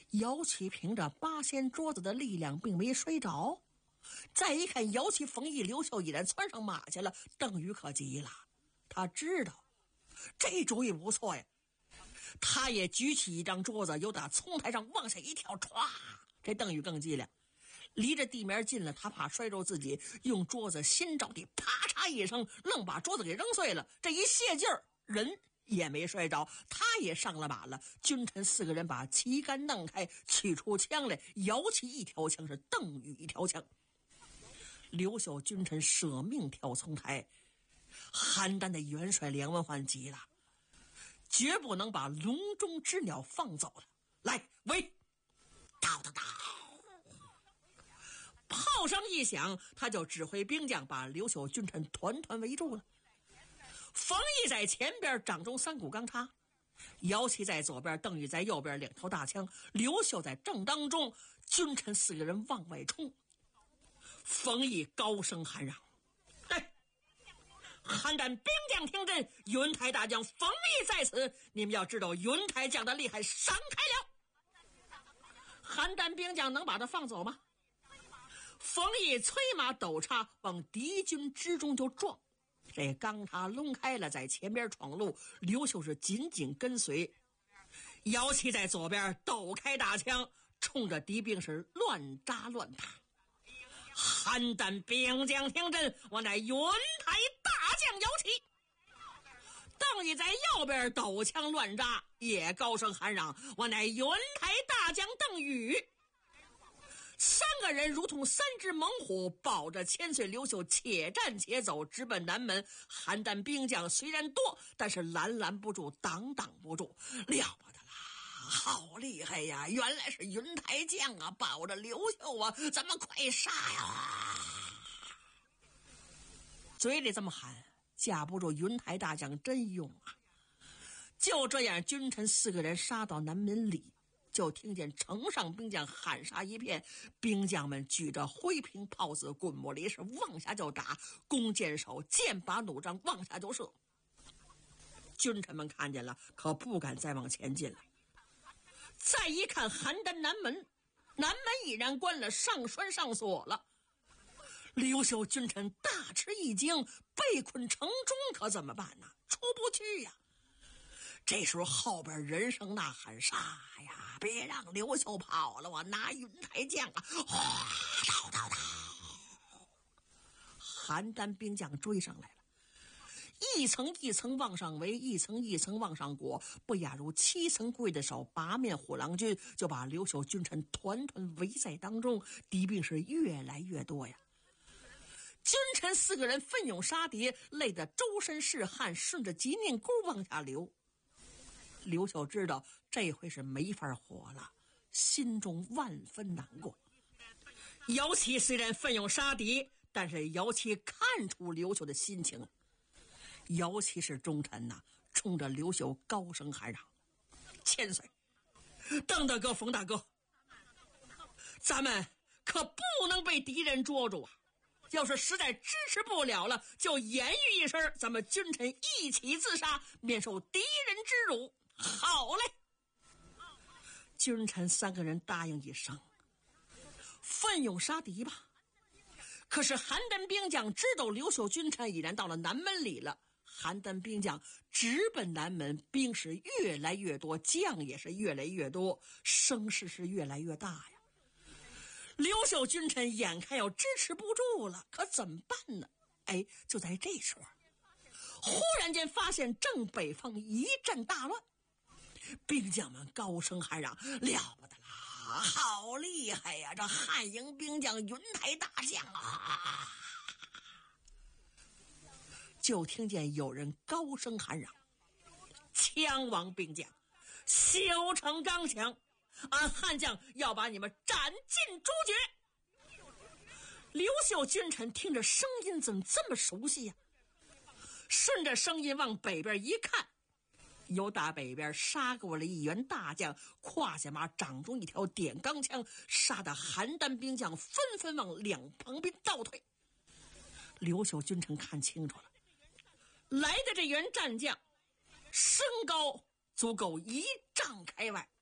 姚启凭着八仙桌子的力量并没摔着。再一看姚启、冯毅、刘秀已然窜上马去了，邓禹可急了，他知道这主意不错呀，他也举起一张桌子，由打从台上往下一跳，歘！这邓禹更急了，离着地面近了，他怕摔着自己，用桌子新着地，啪嚓一声，愣把桌子给扔碎了。这一泄劲儿，人也没摔着，他也上了马了。君臣4个人把旗杆弄开，取出枪来，姚启一条枪，是邓禹一条枪。刘秀君臣舍命跳从台，邯郸的元帅梁文焕急了，绝不能把笼中之鸟放走了。来，围！叨叨叨！炮声一响，他就指挥兵将把刘秀君臣团团围住了。冯毅在前边，掌中3股钢叉；姚启在左边，邓禹在右边，2头大枪。刘秀在正当中，君臣4个人往外冲。冯毅高声喊嚷：“来，邯郸兵将听阵，云台大将冯毅在此，你们要知道云台将的厉害，闪开了！”邯郸兵将能把他放走吗？冯毅催马抖叉往敌军之中就撞，这钢叉抡开了，在前边闯路，刘秀是紧紧跟随。姚启在左边抖开大枪，冲着敌兵是乱扎乱打。邯郸兵将听阵，我乃云台大将姚启。邓禹在右边抖枪乱扎，也高声喊嚷：“我乃云台大将邓禹。”3个人如同3只猛虎，抱着千岁刘秀且战且走，直奔南门。邯郸兵将虽然多，但是拦不住，挡不住，了不得了，好厉害呀！原来是云台将啊，抱着刘秀啊，咱们快杀呀！嘴里这么喊，架不住云台大将真勇啊！就这样，君臣4个人杀到南门里，就听见城上兵将喊杀一片，兵将们举着灰瓶炮子、滚木犁是往下就打，弓箭手剑拔弩张往下就射。君臣们看见了，可不敢再往前进了。再一看邯郸南门已然关了，上栓上锁了。刘秀君臣大吃一惊，被困城中可怎么办呢？出不去呀！这时候后边人声呐喊：“杀呀！别让刘秀跑了，我拿云台将啊！”哗，叨叨叨，邯郸兵将追上来了，一层一层往上围，一层一层往上裹，不亚如7层柜的手，八面虎狼军就把刘秀君臣团团围在当中，敌兵是越来越多呀。君臣4个人奋勇杀敌，累得周身是汗，顺着脊梁沟往下流。刘秀知道这回是没法活了，心中万分难过。姚启虽然奋勇杀敌，但是姚启看出刘秀的心情。姚启是忠臣呐，冲着刘秀高声喊嚷：“千岁，邓大哥、冯大哥，咱们可不能被敌人捉住啊！要是实在支持不了了，就言语一声，咱们君臣一起自杀，免受敌人之辱。”好嘞！君臣3个人答应一声，奋勇杀敌吧。可是邯郸兵将知道刘秀君臣已然到了南门里了，邯郸兵将直奔南门，兵是越来越多，将也是越来越多，声势是越来越大呀。刘秀君臣眼看要支持不住了，可怎么办呢？就在这时候，忽然间发现正北方一阵大乱，兵将们高声喊嚷：“了不得啦！好厉害呀！这汉营兵将云台大将啊！”就听见有人高声喊嚷：“枪王兵将，修成钢枪，俺汉将要把你们斩尽诛绝！”刘秀君臣听着声音怎么这么熟悉呀？顺着声音往北边一看，由打北边杀过来一员大将，胯下马，掌中一条点钢枪，杀得邯郸兵将纷纷往两旁边倒退。刘秀君臣看清楚了，来的这员战将身高足够1丈开外，